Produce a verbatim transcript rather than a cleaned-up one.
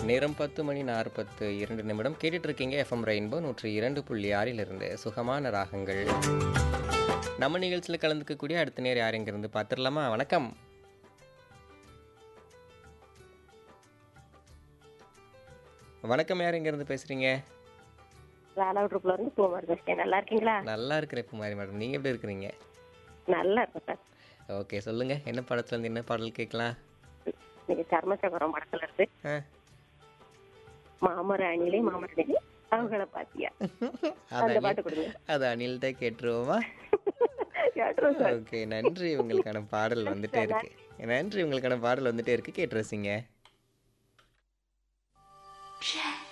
நேரம் பத்து மணி நாற்பத்து இரண்டு நிமிடம் கேட்டுட்டு இருக்கீங்க எஃப்எம் ரெயின்போ நூற்றி இரண்டு புள்ளி ஆறிலிருந்து சுகமான ராகங்கள். நம்ம நிகழ்ச்சியில் கலந்துக்கக்கூடிய அடுத்த நேரம் யார் எங்கிருந்து பார்த்துடலாமா? வணக்கம். வணக்கம், யார் எங்கிருந்து பேசுறீங்க? ராலாவுட்ல இருந்து பூமாரி பேசுறேன். நல்லா இருக்கீங்களா? நல்லா இருக்கிறேன் பூமாரி மேடம், நீங்க எப்படி இருக்கிறீங்க? நல்லா இருக்கேன் சார். ஓகே, சொல்லுங்க, என்ன படத்துல இருந்து என்ன பாடல் கேட்கலாம்? நீங்க சர்மசகரம் படத்துல இருந்து ஆ. மாமர அணிலே மாமர அணிலே அவங்கள பாத்தியா அது அந்த அனில் பாட்டு கொடுங்க. அது அனில்கிட்ட கேட்டுருவோமா? கேட்டுருவோம் சார். ஓகே, நன்றி. உங்களுக்கான பாடல் வந்துட்டே இருக்கு. நன்றி, உங்களுக்கான பாடல் வந்துட்டே இருக்கு, கேட்டு ரசிங்க.